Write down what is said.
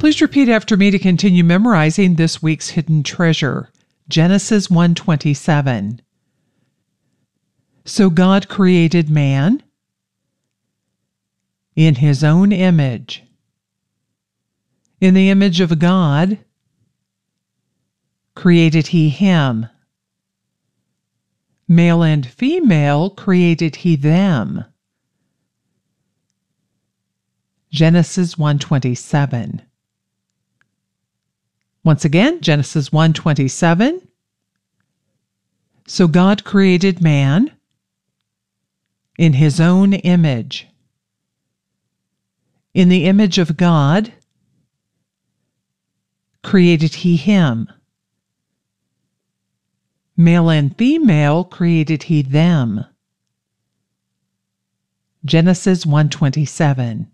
Please repeat after me to continue memorizing this week's hidden treasure. Genesis 1:27. So God created man in his own image. In the image of God created he him. Male and female created he them. Genesis 1:27. Once again, Genesis 1:27. So God created man in his own image. In the image of God created he him. Male and female created he them. Genesis 1:27.